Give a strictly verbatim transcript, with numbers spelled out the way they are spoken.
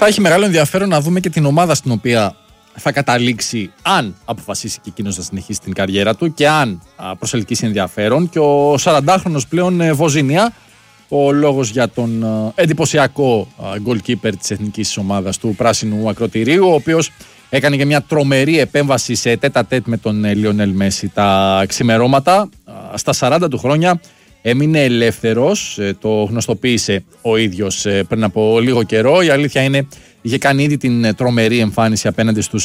θα έχει μεγάλο ενδιαφέρον να δούμε και την ομάδα στην οποία θα καταλήξει, αν αποφασίσει και εκείνος να συνεχίσει την καριέρα του και αν προσελκύσει ενδιαφέρον. Και ο σαραντάχρονος πλέον Βοζίνια, ο λόγος για τον εντυπωσιακό goalkeeper της εθνικής ομάδας του πράσινου ακροτηρίου, ο οποίος έκανε και μια τρομερή επέμβαση σε τέτα-τέτ με τον Λιονέλ Μέση τα ξημερώματα. Στα σαράντα του χρόνια έμεινε ελεύθερος, το γνωστοποίησε ο ίδιος πριν από λίγο καιρό. Η αλήθεια είναι, είχε κάνει ήδη την τρομερή εμφάνιση απέναντι στους